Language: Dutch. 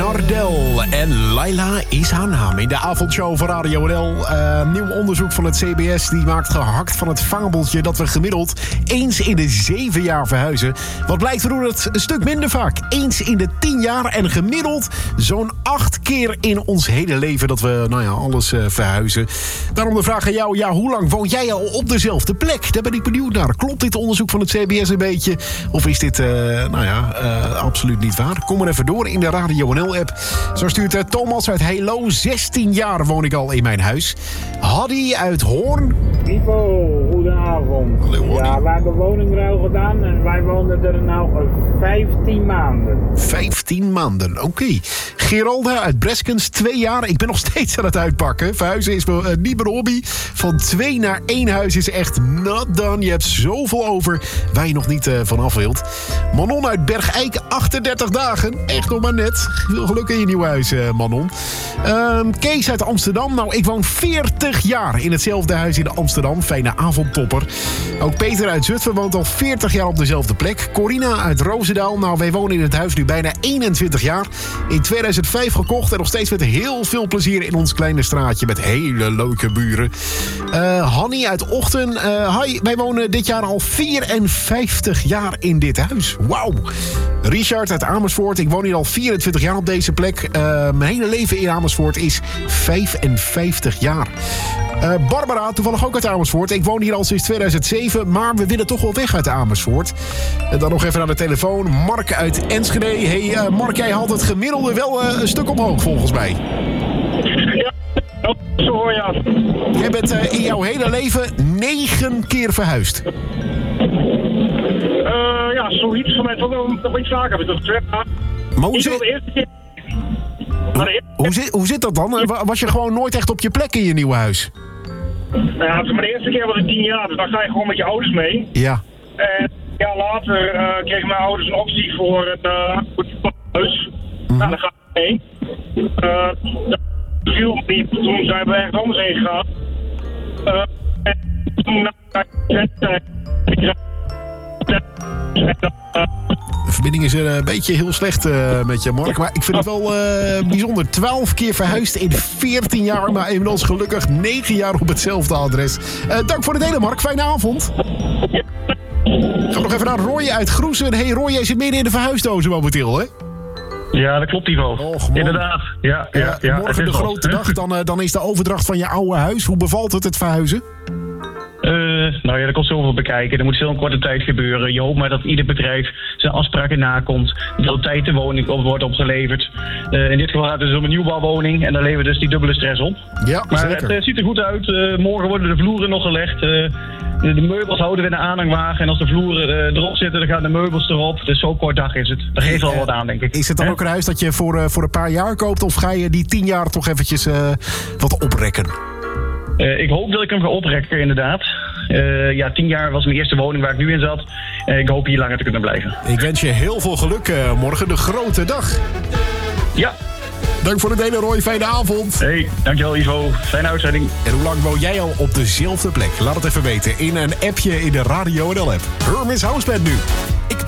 Nardel en Laila is haar naam. In de avondshow van Radio NL. Nieuw onderzoek van het CBS die maakt gehakt van het fabeltje dat we gemiddeld eens in de 7 jaar verhuizen. Wat blijkt, we doen het een stuk minder vaak. Eens in de 10 jaar en gemiddeld zo'n 8 keer in ons hele leven dat we alles verhuizen. Daarom de vraag aan jou, hoe lang woon jij al op dezelfde plek? Daar ben ik benieuwd naar. Klopt dit onderzoek van het CBS een beetje? Of is dit, absoluut niet waar? Kom maar even door in de Radio NL-app. Zo stuurt Thomas uit Heilo. 16 jaar woon ik al in mijn huis. Haddy uit Hoorn. Ivo, goedenavond. Hallo, ja, wij hebben woningruil gedaan en wij woonden er nou 15 maanden. 15 maanden, oké. Geralda uit Breskens, 2 jaar. Ik ben nog steeds aan het uitpakken. Verhuizen is niet mijn hobby. Van 2 naar 1 huis is echt not done. Je hebt zoveel over waar je nog niet van af wilt. Manon uit Bergijk, 38 dagen. Echt nog maar net. Veel geluk in je nieuwe huis, Manon. Kees uit Amsterdam. Nou, ik woon 40 jaar in hetzelfde huis in Amsterdam. Fijne avondtopper. Ook Peter uit Zutphen woont al 40 jaar op dezelfde plek. Corina uit Roosendaal. Nou, wij wonen in het huis nu bijna 21 jaar. In 2005 gekocht en nog steeds met heel veel plezier in ons kleine straatje met hele leuke buren. Hanny uit Ochten. Hi, wij wonen dit jaar al 54 jaar in dit huis. Wauw. Richard uit Amersfoort. Ik woon hier al 24 jaar op deze plek. Mijn hele leven in Amersfoort is 55 jaar. Barbara, toevallig ook uit Amersfoort. Ik woon hier al sinds 2007, maar we willen toch wel weg uit Amersfoort. En dan nog even aan de telefoon. Mark uit Enschede. Hey Mark, jij haalt het gemiddelde wel een stuk omhoog volgens mij. Ja, zo hoor je af. Jij bent in jouw hele leven 9 keer verhuisd. Ja, zoiets. Voor mij toch nog iets vaker. Maar hoe zit dat dan? Was je gewoon nooit echt op je plek in je nieuwe huis? Ja, mijn eerste keer was ik 10 jaar, dus dan ga je gewoon met je ouders mee. Ja. En ja, later kregen mijn ouders een optie voor het huis. Nou, dan ga ik mee. Toen zijn we ergens anders heen gegaan. En toen de verbinding is een beetje heel slecht met je, Mark. Maar ik vind het wel bijzonder. 12 keer verhuisd in 14 jaar. Maar inmiddels gelukkig 9 jaar op hetzelfde adres. Dank voor het delen, Mark. Fijne avond. Gaan we nog even naar Roy uit Groesen. Hey Roy, jij zit midden in de verhuisdozen momenteel, hè? Ja, dat klopt, Ivo. Och, man. Inderdaad. Ja. Morgen de grote dag. Dan is de overdracht van je oude huis. Hoe bevalt het verhuizen? Er komt zoveel bekijken. Er moet veel in korte tijd gebeuren. Je hoopt maar dat ieder bedrijf zijn afspraken nakomt. Dat op tijd de woning wordt opgeleverd. In dit geval gaat het dus om een nieuwbouwwoning. En daar leveren we dus die dubbele stress op. Ja, maar zeker. Het ziet er goed uit. Morgen worden de vloeren nog gelegd. De meubels houden we in de aanhangwagen. En als de vloeren erop zitten, dan gaan de meubels erop. Dus zo kort dag is het. Daar geeft al wat aan, denk ik. Is het dan ook een huis dat je voor een paar jaar koopt? Of ga je die 10 jaar toch eventjes wat oprekken? Ik hoop dat ik hem ga oprekken, inderdaad. 10 jaar was mijn eerste woning waar ik nu in zat. Ik hoop hier langer te kunnen blijven. Ik wens je heel veel geluk morgen, de grote dag. Ja. Dank voor het delen, Roy. Fijne avond. Hey, dankjewel Ivo. Fijne uitzending. En hoe lang woon jij al op dezelfde plek? Laat het even weten in een appje in de Radio NL-app. Hermes Houseband nu.